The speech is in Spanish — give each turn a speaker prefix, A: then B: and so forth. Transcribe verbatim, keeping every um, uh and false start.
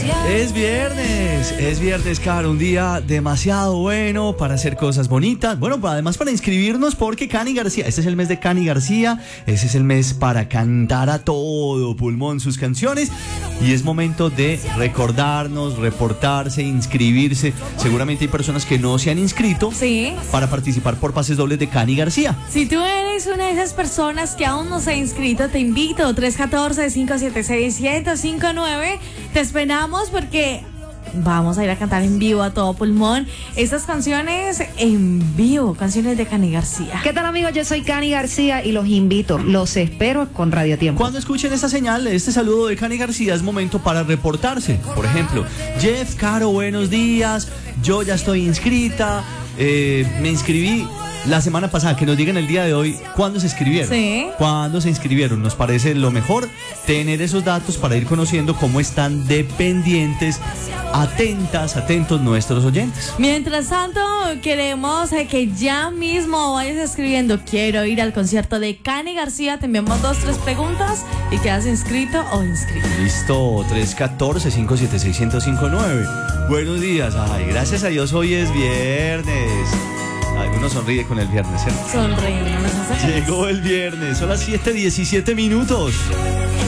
A: Es viernes, es viernes, Caro, un día demasiado bueno para hacer cosas bonitas. Bueno, además para inscribirnos porque Cani García, este es el mes de Cani García, ese es el mes para cantar a todo pulmón sus canciones y es momento de recordarnos, reportarse, inscribirse. Seguramente hay personas que no se han inscrito
B: Sí.
A: para participar por pases dobles de Cani García.
B: Si tú eres una de esas personas que aún no se ha inscrito, te invito, tres uno cuatro, cinco siete seis, uno cero cinco nueve. Te esperamos porque vamos a ir a cantar en vivo a todo pulmón estas canciones en vivo, canciones de Cani García.
C: ¿Qué tal, amigos? Yo soy Cani García y los invito, los espero con Radio Tiempo.
A: Cuando escuchen esta señal, este saludo de Cani García, es momento para reportarse. Por ejemplo, Jeff, Caro, buenos días, yo ya estoy inscrita, eh, me inscribí la semana pasada. Que nos digan el día de hoy cuándo se inscribieron.
B: Sí.
A: Cuándo se inscribieron. Nos parece lo mejor tener esos datos para ir conociendo cómo están dependientes, atentas, atentos nuestros oyentes.
B: Mientras tanto, queremos eh, que ya mismo vayas escribiendo quiero ir al concierto de Cani García. Te enviamos dos, tres preguntas y quedas inscrito o inscrita.
A: Listo, tres uno cuatro, cinco siete seis, uno cero cinco nueve. Buenos días. Ay, gracias a Dios hoy es viernes. Algunos sonríe con el viernes, ¿cierto?
B: Sonreír, no nos hace feliz.
A: Llegó el viernes, son las siete diecisiete minutos.